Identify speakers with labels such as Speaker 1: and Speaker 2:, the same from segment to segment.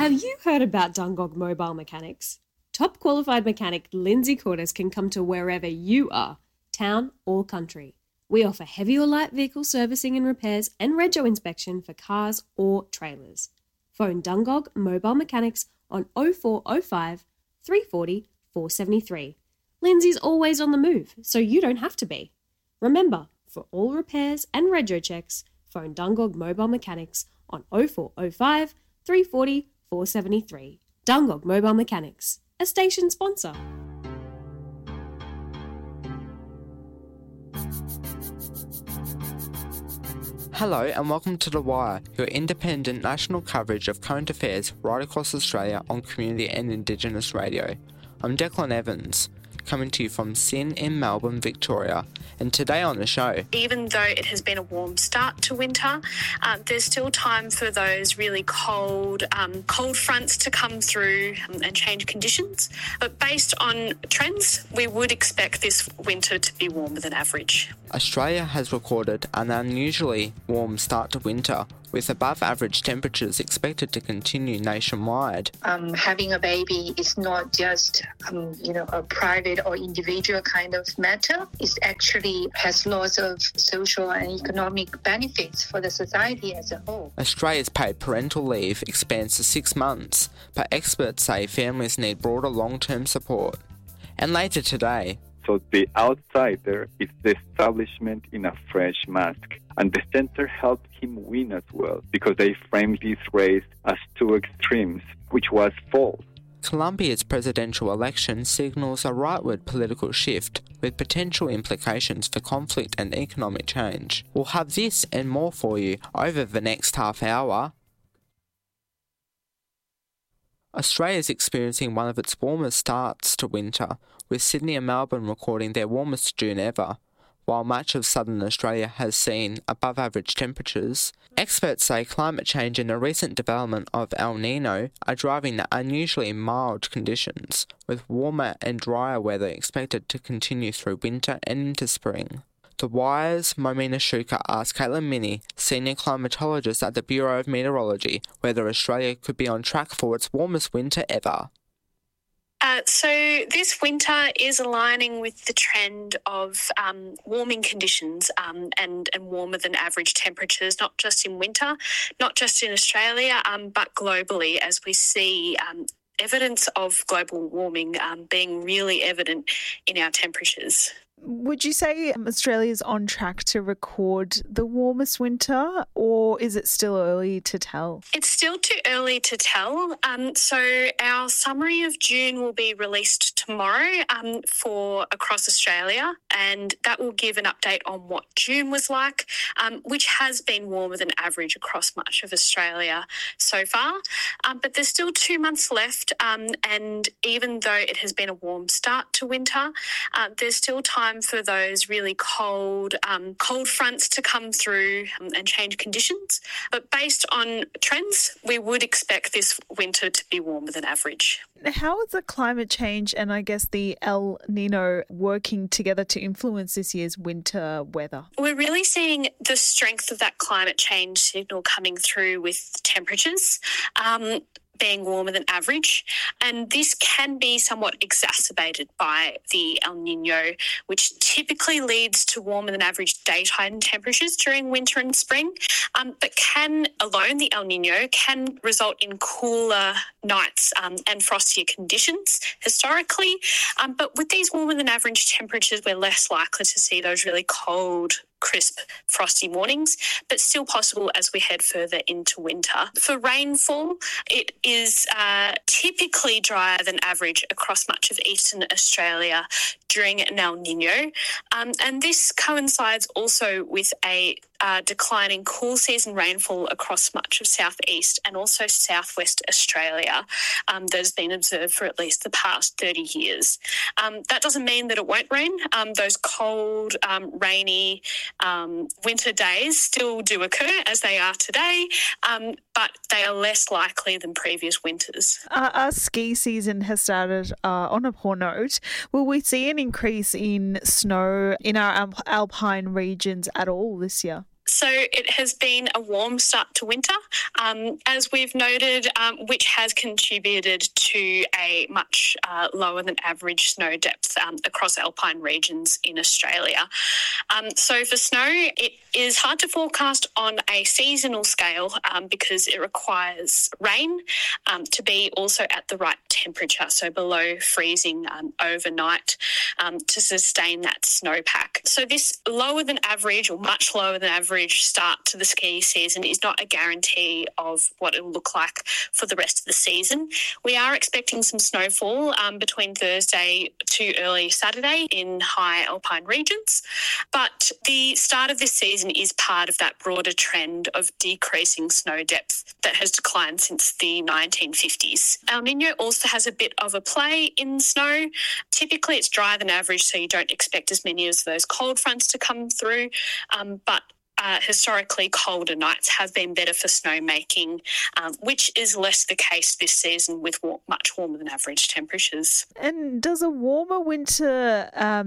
Speaker 1: Have you heard about Dungog Mobile Mechanics? Top qualified mechanic Lindsay Cordes can come to wherever you are, town or country. We offer heavy or light vehicle servicing and repairs and rego inspection for cars or trailers. Phone Dungog Mobile Mechanics on 0405 340 473. Lindsay's always on the move, so you don't have to be. Remember, for all repairs and rego checks, phone Dungog Mobile Mechanics on 0405 340 473. Dungog Mobile Mechanics, a station sponsor.
Speaker 2: Hello and welcome to The Wire, your independent national coverage of current affairs right across Australia on community and Indigenous radio. I'm Declan Evans, coming to you from SYN in Melbourne, Victoria, and today on the show...
Speaker 3: Even though it has been a warm start to winter, there's still time for those really cold fronts to come through and change conditions. But based on trends, we would expect this winter to be warmer than average.
Speaker 2: Australia has recorded an unusually warm start to winter, with above average temperatures expected to continue nationwide.
Speaker 4: Having a baby is not just, a private or individual kind of matter. It actually has lots of social and economic benefits for the society as a whole.
Speaker 2: Australia's paid parental leave expands to 6 months, but experts say families need broader long-term support. And later today...
Speaker 5: So the outsider is the establishment in a fresh mask. And the centre helped him win as well, because they framed this race as two extremes, which was false.
Speaker 2: Colombia's presidential election signals a rightward political shift, with potential implications for conflict and economic change. We'll have this and more for you over the next half hour. Australia is experiencing one of its warmest starts to winter, with Sydney and Melbourne recording their warmest June ever. While much of southern Australia has seen above average temperatures, experts say climate change and the recent development of El Nino are driving the unusually mild conditions, with warmer and drier weather expected to continue through winter and into spring. The Wire's Momina Shuka asked Caitlin Minnie, senior climatologist at the Bureau of Meteorology, whether Australia could be on track for its warmest winter ever.
Speaker 3: So this winter is aligning with the trend of warming conditions and warmer than average temperatures, not just in winter, not just in Australia, but globally, as we see evidence of global warming being really evident in our temperatures.
Speaker 6: Would you say Australia's on track to record the warmest winter, or is it still early to tell?
Speaker 3: It's still too early to tell. So our summary of June will be released tomorrow for across Australia, and that will give an update on what June was like, which has been warmer than average across much of Australia so far. But there's still 2 months left, and even though it has been a warm start to winter, there's still time for those really cold fronts to come through and change conditions. But based on trends, we would expect this winter to be warmer than average.
Speaker 6: How is the climate change and I guess the El Nino working together to influence this year's winter weather?
Speaker 3: We're really seeing the strength of that climate change signal coming through with temperatures being warmer than average, and this can be somewhat exacerbated by the El Nino, which typically leads to warmer than average daytime temperatures during winter and spring, but the El Nino can result in cooler nights and frostier conditions historically, but with these warmer than average temperatures, we're less likely to see those really cold, crisp, frosty mornings, but still possible as we head further into winter. For rainfall, it is typically drier than average across much of eastern Australia during an El Nino, and this coincides also with a declining cool season rainfall across much of southeast and also southwest Australia that has been observed for at least the past 30 years. That doesn't mean that it won't rain. Those cold, rainy winter days still do occur as they are today, but they are less likely than previous winters.
Speaker 6: Our ski season has started on a poor note. Will we see an increase in snow in our alpine regions at all this year?
Speaker 3: So it has been a warm start to winter, as we've noted, which has contributed to a much lower than average snow depth across alpine regions in Australia. So for snow, it is hard to forecast on a seasonal scale because it requires rain to be also at the right temperature, so below freezing overnight to sustain that snowpack. So this lower than average or much lower than average start to the ski season is not a guarantee of what it will look like for the rest of the season. We are expecting some snowfall between Thursday to early Saturday in high alpine regions, but the start of this season is part of that broader trend of decreasing snow depth that has declined since the 1950s. El Niño also has a bit of a play in snow. Typically it's drier than average, so you don't expect as many of those cold fronts to come through, but historically colder nights have been better for snowmaking, which is less the case this season with much warmer than average temperatures.
Speaker 6: And does a warmer winter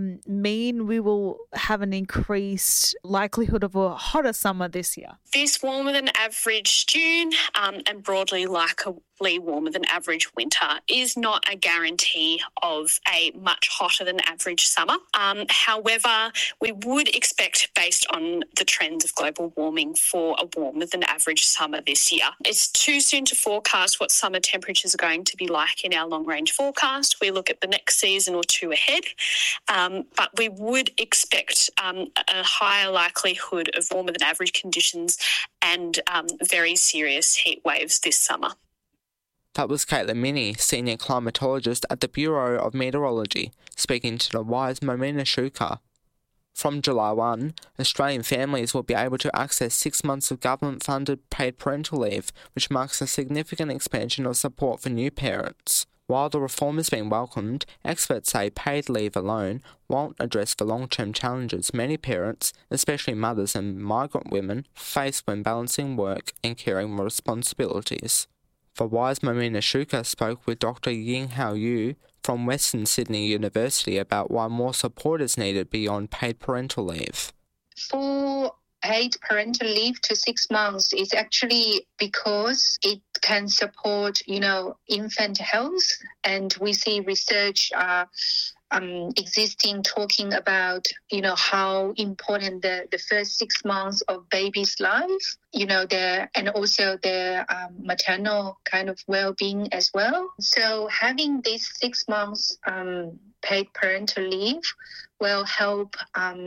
Speaker 6: mean we will have an increased likelihood of a hotter summer this year?
Speaker 3: This warmer than average June and broadly likely warmer than average winter is not a guarantee of a much hotter than average summer. However, we would expect, based on the trends of global warming, for a warmer than average summer this year. It's too soon to forecast what summer temperatures are going to be like in our long range forecast. We look at the next season or two ahead, but we would expect a higher likelihood of warmer than average conditions and very serious heat waves this summer.
Speaker 2: That was Caitlin Minnie, Senior Climatologist at the Bureau of Meteorology, speaking to the Wise Momina Shuka. From July 1, Australian families will be able to access 6 months of government-funded paid parental leave, which marks a significant expansion of support for new parents. While the reform has been welcomed, experts say paid leave alone won't address the long-term challenges many parents, especially mothers and migrant women, face when balancing work and caring responsibilities. The Wise Momina Shuka spoke with Dr. Yinghao Yu from Western Sydney University about why more support is needed beyond paid parental leave.
Speaker 4: For paid parental leave to 6 months is actually because it can support, infant health, and we see research existing talking about, how important the first 6 months of baby's life, and also their maternal kind of well-being as well. So having these 6 months paid parental leave will help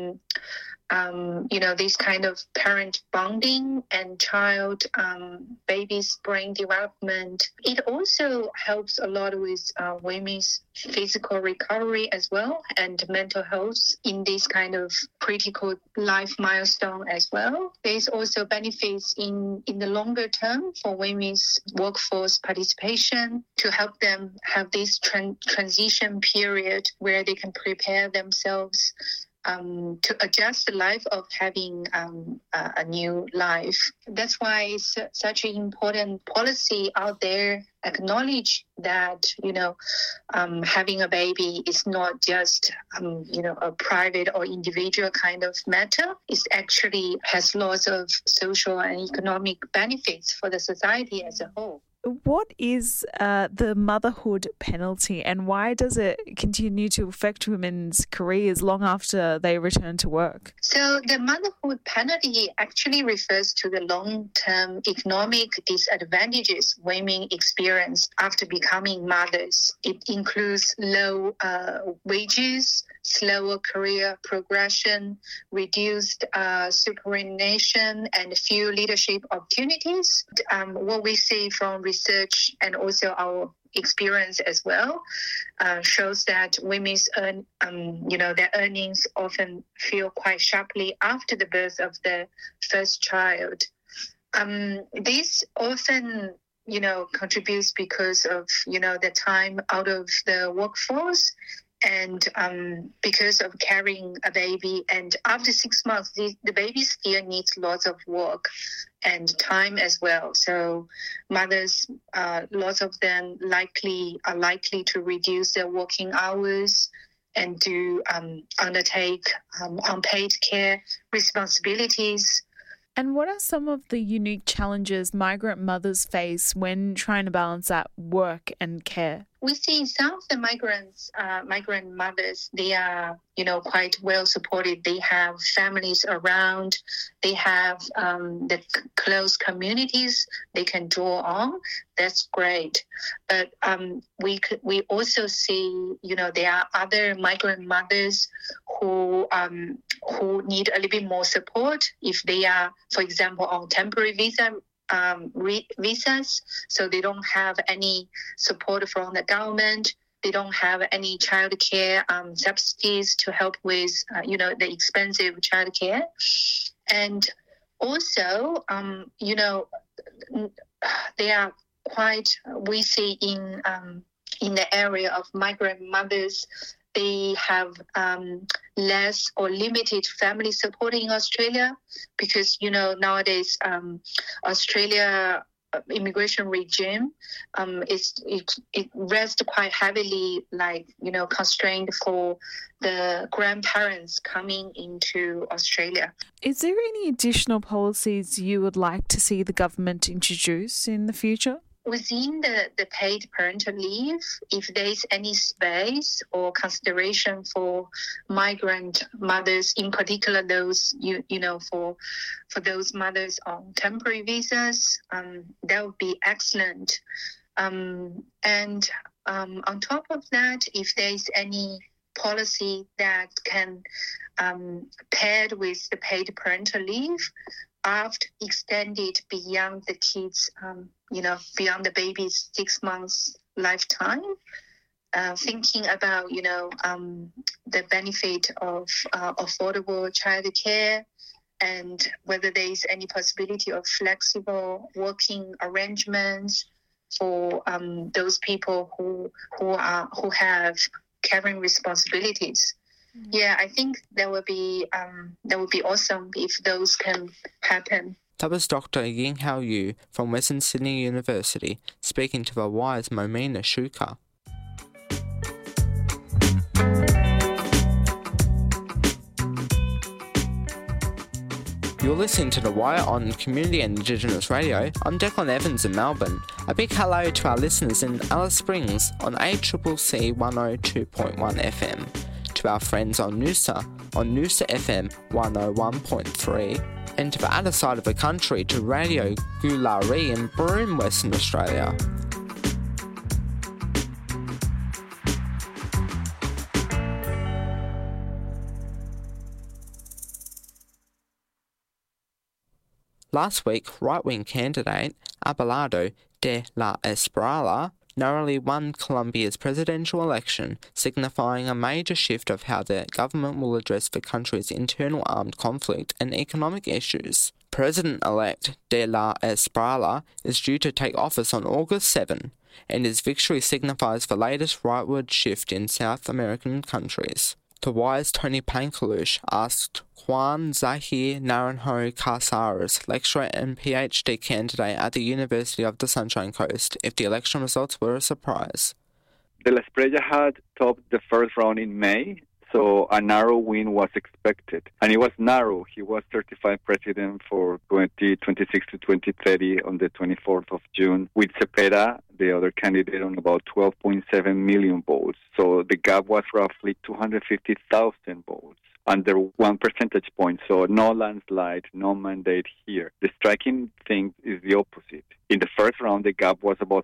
Speaker 4: this kind of parent bonding and child baby's brain development. It also helps a lot with women's physical recovery as well and mental health in this kind of critical life milestone as well. There's also benefits in the longer term for women's workforce participation to help them have this transition period where they can prepare themselves to adjust the life of having a new life. That's why it's such an important policy out there. Acknowledge that, having a baby is not just, a private or individual kind of matter. It actually has lots of social and economic benefits for the society as a whole.
Speaker 6: What is the motherhood penalty, and why does it continue to affect women's careers long after they return to work?
Speaker 4: So the motherhood penalty actually refers to the long-term economic disadvantages women experience after becoming mothers. It includes low wages, slower career progression, reduced superannuation, and few leadership opportunities. What we see from research and also our experience as well shows that women's their earnings often feel quite sharply after the birth of their first child. This often contributes because of the time out of the workforce and because of carrying a baby. And after 6 months, the baby still needs lots of work and time as well. So mothers, lots of them are likely to reduce their working hours and to undertake unpaid care responsibilities.
Speaker 6: And what are some of the unique challenges migrant mothers face when trying to balance that work and care?
Speaker 4: We see some of the migrant mothers, they are, quite well supported. They have families around. They have the close communities they can draw on. That's great. But we also see, there are other migrant mothers who need a little bit more support if they are, for example, on temporary visas, so they don't have any support from the government. They don't have any childcare subsidies to help with, the expensive childcare. And also, they are quite, we see in the area of migrant mothers, they have less or limited family support in Australia because, nowadays Australia immigration regime it rests quite heavily, constrained for the grandparents coming into Australia.
Speaker 6: Is there any additional policies you would like to see the government introduce in the future?
Speaker 4: Within the paid parental leave, if there's any space or consideration for migrant mothers, in particular those, for those mothers on temporary visas, that would be excellent. And on top of that, if there's any policy that can paired with the paid parental leave, after extended beyond the kids, beyond the baby's 6 months lifetime, thinking about, the benefit of affordable childcare and whether there is any possibility of flexible working arrangements for those people who have caring responsibilities. Yeah, I think that would be awesome if those can happen.
Speaker 2: That was Dr. Ying Hao Yu from Western Sydney University speaking to the Wire's Momina Shuka. You're listening to The Wire on Community and Indigenous Radio. I'm Declan Evans in Melbourne. A big hello to our listeners in Alice Springs on ACCC 102.1 FM. To our friends on Noosa FM 101.3, and to the other side of the country to Radio Gulari in Broome, Western Australia. Last week, right-wing candidate Abelardo de la Espriella narrowly won Colombia's presidential election, signifying a major shift of how the government will address the country's internal armed conflict and economic issues. President-elect de la Espriella is due to take office on August 7, and his victory signifies the latest rightward shift in South American countries. The Wire's Tony Pankalush asked Juan Zahir Naranjo Casares, lecturer and PhD candidate at the University of the Sunshine Coast, if the election results were a surprise.
Speaker 5: De la Espriella had topped the first round in May, so a narrow win was expected. And it was narrow. He was certified president for 2026 to 2030 on the 24th of June, with Cepeda, the other candidate, on about 12.7 million votes. So the gap was roughly 250,000 votes, under 1 percentage point. So no landslide, no mandate here. The striking thing is the opposite. In the first round, the gap was about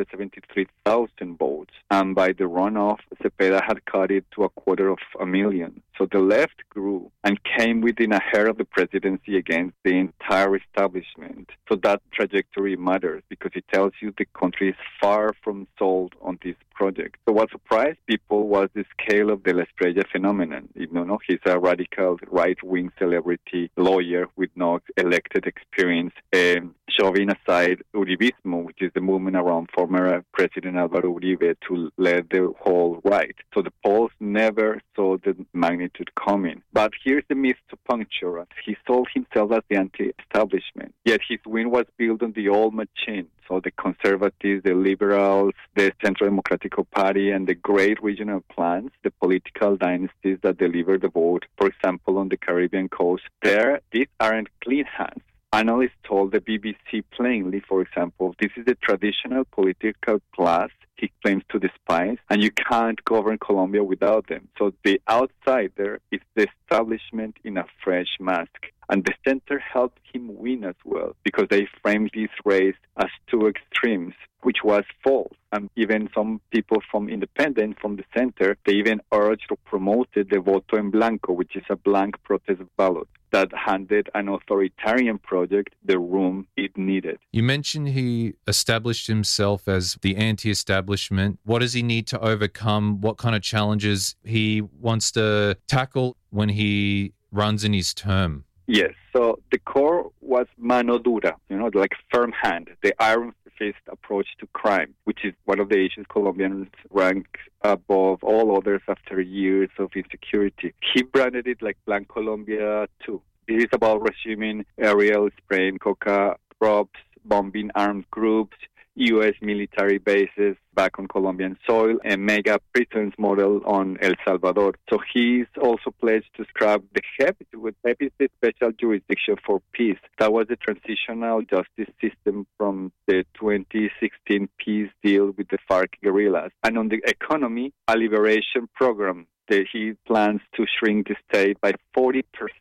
Speaker 5: 673,000 votes. And by the runoff, Cepeda had cut it to 250,000. So the left grew and came within a hair of the presidency against the entire establishment. So that trajectory matters because it tells you the country is far from sold on this project. So what surprised people was the scale of the La Espriella phenomenon. He's a radical right-wing celebrity lawyer with no elected experience. Shoving aside Uribismo, which is the movement around former President Álvaro Uribe to lead the whole right. So the polls never saw the magnitude coming. But here's the myth to puncture us. He sold himself as the anti-establishment, yet his win was built on the old machine. So the conservatives, the liberals, the Central Democratico Party, and the great regional clans, the political dynasties that deliver the vote, for example, on the Caribbean coast, these aren't clean hands. Analysts told the BBC plainly, for example, this is the traditional political class he claims to despise, and you can't govern Colombia without them. So the outsider is the establishment in a fresh mask. And the center helped him win as well, because they framed this race as two extremes, which was false. And even some people from independent, from the center, they even urged or promoted the voto en blanco, which is a blank protest ballot that handed an authoritarian project the room it needed.
Speaker 7: You mentioned he established himself as the anti-establishment. What does he need to overcome? What kind of challenges he wants to tackle when he runs in his term?
Speaker 5: Yes, so the core was mano dura, like firm hand, the iron fist approach to crime, which is one of the issues Colombians rank above all others after years of insecurity. He branded it like Plan Colombia 2. It is about resuming aerial spraying coca crops, bombing armed groups, U.S. military bases back on Colombian soil, and mega prisons model on El Salvador. So he's also pledged to scrap the HEP, with HEP is the Special Jurisdiction for Peace. That was the transitional justice system from the 2016 peace deal with the FARC guerrillas. And on the economy, a liberation program that he plans to shrink the state by 40%.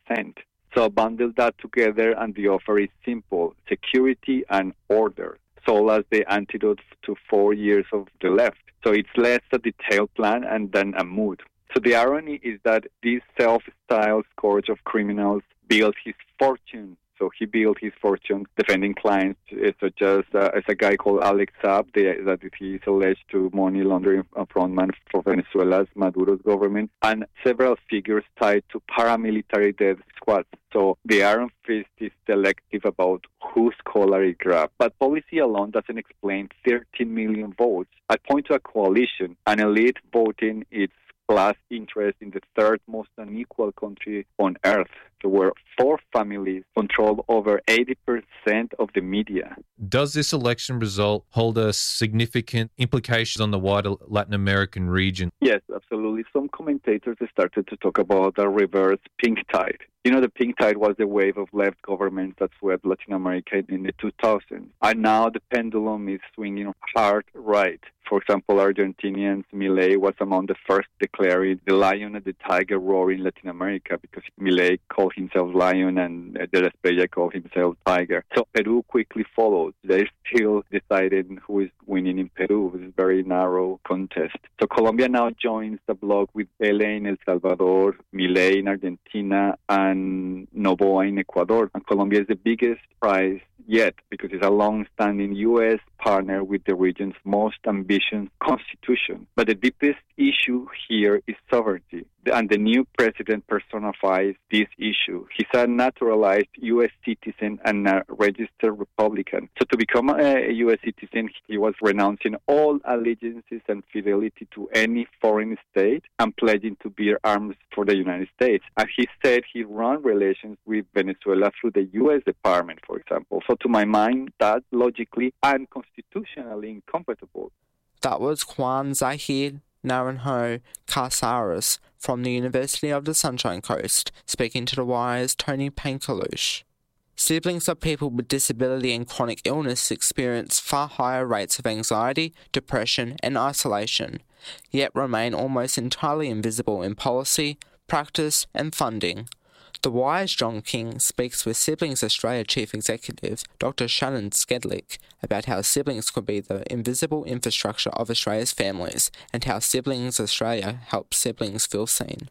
Speaker 5: So bundle that together, and the offer is simple: security and order, sold as the antidote to 4 years of the left. So it's less a detailed plan and then a mood. So the irony is that this self-styled scourge of criminals built his fortune. So he built his fortune defending clients such as a guy called Alex Saab, that he is alleged to money laundering frontman for Venezuela's Maduro's government, and several figures tied to paramilitary death squads. So the Iron Fist is selective about whose collar it grabs. But policy alone doesn't explain 13 million votes. I point to a coalition, an elite voting its class interest in the third most unequal country on earth, where 4 families control over 80% of the media.
Speaker 7: Does this election result hold a significant implications on the wider Latin American region?
Speaker 5: Yes, absolutely. Some commentators started to talk about a reverse pink tide. The pink tide was the wave of left governments that swept Latin America in the 2000s. And now the pendulum is swinging hard right. For example, Argentinians, Milei was among the first declaring the lion and the tiger roar in Latin America, because Milei called himself lion and De La Espriella called himself tiger. So Peru quickly followed. They're still deciding who is winning in Peru. It's a very narrow contest. So Colombia now joins the bloc with Pele in El Salvador, Milei in Argentina, and Noboa in Ecuador. And Colombia is the biggest prize yet, because it's a long-standing U.S. partner with the region's most ambitious constitution. But the deepest issue here is sovereignty, and the new president personifies this issue. He's a naturalized U.S. citizen and a registered Republican. So to become a U.S. citizen, he was renouncing all allegiances and fidelity to any foreign state and pledging to bear arms for the United States. And he said he ran relations with Venezuela through the U.S. Department, for example. So to my mind, that's logically and constitutionally incompatible.
Speaker 2: That was Juan Zahir Naranjo Casares from the University of the Sunshine Coast, speaking to The Wire's Tony Pankalush. Siblings of people with disability and chronic illness experience far higher rates of anxiety, depression and isolation, yet remain almost entirely invisible in policy, practice and funding. The Wire's John King speaks with Siblings Australia Chief Executive Dr. Shannon Skedlick about how siblings could be the invisible infrastructure of Australia's families and how Siblings Australia helps siblings feel seen.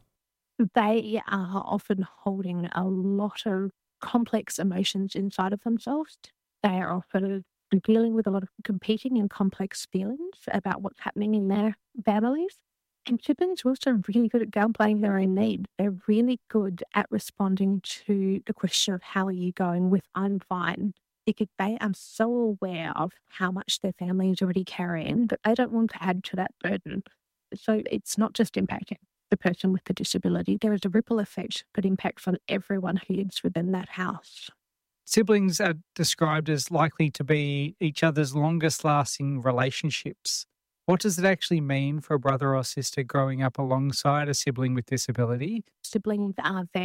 Speaker 8: They are often holding a lot of complex emotions inside of themselves. They are often dealing with a lot of competing and complex feelings about what's happening in their families. And siblings are also really good at downplaying their own need. They're really good at responding to the question of how are you going with I'm fine, because they are so aware of how much their family is already carrying that they don't want to add to that burden. So it's not just impacting the person with the disability. There is a ripple effect that impacts on everyone who lives within that house.
Speaker 9: Siblings are described as likely to be each other's longest lasting relationships. What does it actually mean for a brother or sister growing up alongside a sibling with disability?
Speaker 8: Siblings are there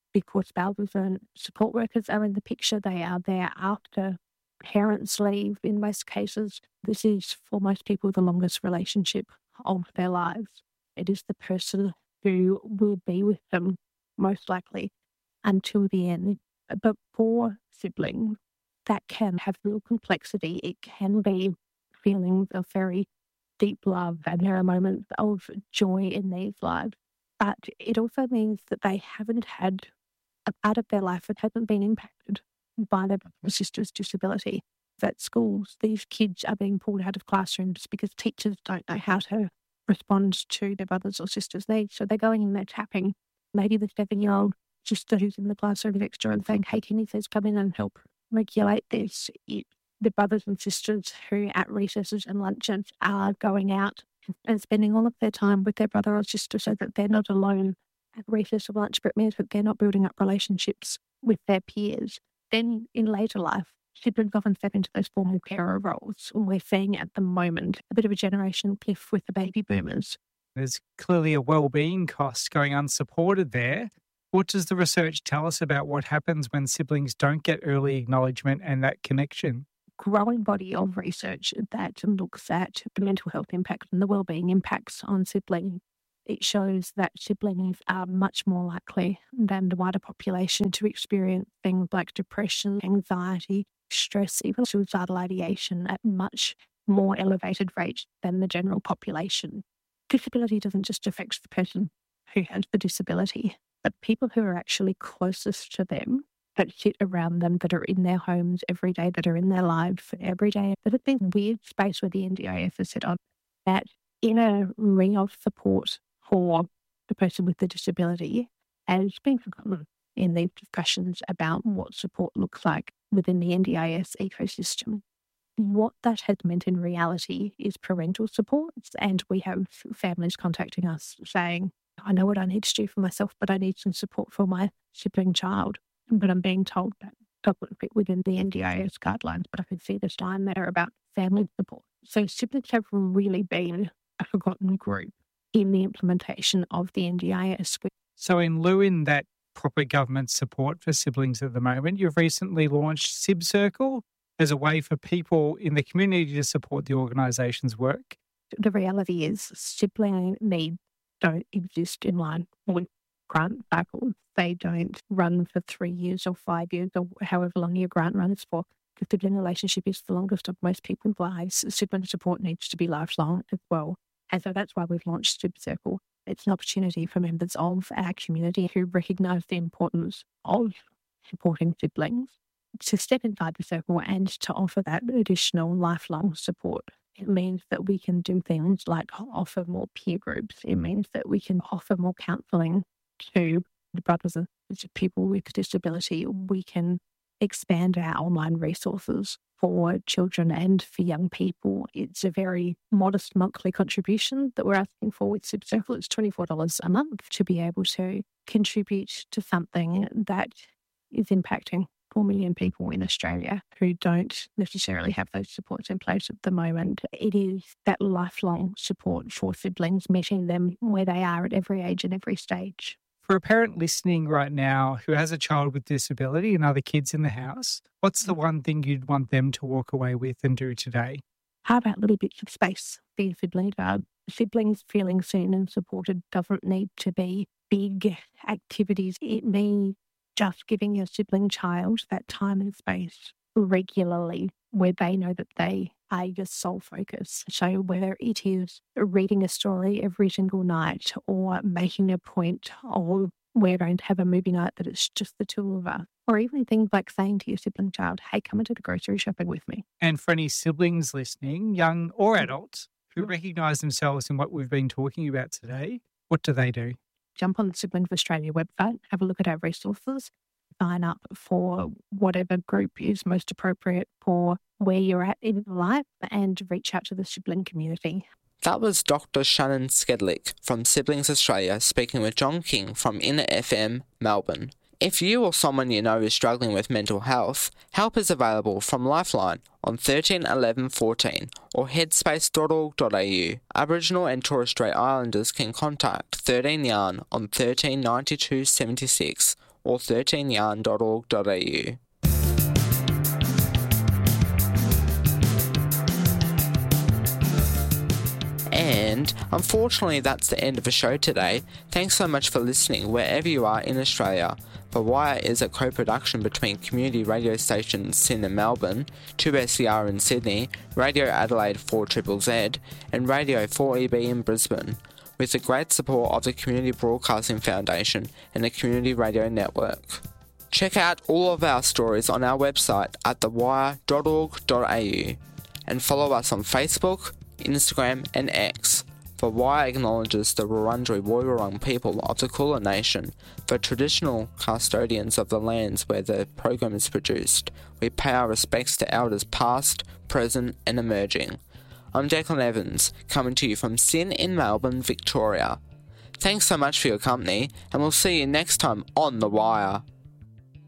Speaker 8: because spouses and support workers are in the picture. They are there after parents leave in most cases. This is, for most people, the longest relationship of their lives. It is the person who will be with them, most likely, until the end. But for siblings, that can have real complexity. It can be feelings of very deep love, and there are moments of joy in these lives. But it also means that they haven't had a part of their life that hasn't been impacted by their brother or sister's disability. At schools, these kids are being pulled out of classrooms because teachers don't know how to respond to their brothers or sisters' needs. So they're going in there tapping maybe the 7-year-old sister who's in the classroom next door and saying, hey, can you please come in and help regulate this? The brothers and sisters who at recesses and lunches are going out and spending all of their time with their brother or sister so that they're not alone at recess or lunch, but it means that they're not building up relationships with their peers. Then in later life, siblings often step into those formal carer roles. We're seeing at the moment a bit of a generational cliff with the baby boomers.
Speaker 9: There's clearly a well-being cost going unsupported there. What does the research tell us about what happens when siblings don't get early acknowledgement and that connection?
Speaker 8: Growing body of research that looks at the mental health impact and the wellbeing impacts on siblings. It shows that siblings are much more likely than the wider population to experience things like depression, anxiety, stress, even suicidal ideation at much more elevated rates than the general population. Disability doesn't just affect the person who has the disability, but people who are actually closest to them, that sit around them, that are in their homes every day, that are in their lives every day. That has been a weird space where the NDIS has set on that inner ring of support for the person with the disability has been forgotten in these discussions about what support looks like within the NDIS ecosystem. What that has meant in reality is parental support, and we have families contacting us saying, I know what I need to do for myself, but I need some support for my sibling child. But I'm being told that doesn't fit within the NDIS guidelines, but I can see the sign there about family support. So siblings have really been a forgotten group in the implementation of the NDIS.
Speaker 9: So in lieu in that proper government support for siblings at the moment, you've recently launched Sib Circle as a way for people in the community to support the organisation's work.
Speaker 8: The reality is sibling needs don't exist in line with grant cycles. They don't run for 3 years or 5 years or however long your grant runs for. The sibling relationship is the longest of most people's lives. Sibling support needs to be lifelong as well. And so that's why we've launched Sib Circle. It's an opportunity for members of our community who recognise the importance of supporting siblings to step inside the circle and to offer that additional lifelong support. It means that we can do things like offer more peer groups. It means that we can offer more counselling to the brothers and people with disability. We can expand our online resources for children and for young people. It's a very modest monthly contribution that we're asking for with Sib Circle. It's $24 a month to be able to contribute to something that is impacting 4 million people in Australia who don't necessarily have those supports in place at the moment. It is that lifelong support for siblings, meeting them where they are at every age and every stage.
Speaker 9: For a parent listening right now who has a child with disability and other kids in the house, what's the one thing you'd want them to walk away with and do today?
Speaker 8: How about little bits of space for your sibling? Siblings feeling seen and supported doesn't need to be big activities. It means just giving your sibling child that time and space regularly where they know that they are your sole focus. So whether it is reading a story every single night or making a point of we're going to have a movie night that it's just the two of us, or even things like saying to your sibling child, hey, come into the grocery shopping with me.
Speaker 9: And for any siblings listening, young or adults, who recognise themselves in what we've been talking about today, what do they do?
Speaker 8: Jump on the Siblings Australia website, have a look at our resources, sign up for whatever group is most appropriate for where you're at in life, and reach out to the sibling community.
Speaker 2: That was Dr. Shannon Skedlick from Siblings Australia speaking with John King from Inner FM, Melbourne. If you or someone you know is struggling with mental health, help is available from Lifeline on 13 11 14 or headspace.org.au. Aboriginal and Torres Strait Islanders can contact 13 Yarn on 13 92 76 or 13yarn.org.au. And unfortunately that's the end of the show today. Thanks so much for listening wherever you are in Australia. The Wire is a co-production between community radio stations SYN in Melbourne, 2SER in Sydney, Radio Adelaide 4ZZZ, and Radio 4EB in Brisbane, with the great support of the Community Broadcasting Foundation and the Community Radio Network. Check out all of our stories on our website at thewire.org.au and follow us on Facebook, Instagram and X. The Wire acknowledges the Wurundjeri Woiwurrung people of the Kulin Nation, the traditional custodians of the lands where the program is produced. We pay our respects to elders past, present and emerging. I'm Declan Evans, coming to you from SYN in Melbourne, Victoria. Thanks so much for your company, and we'll see you next time on The Wire.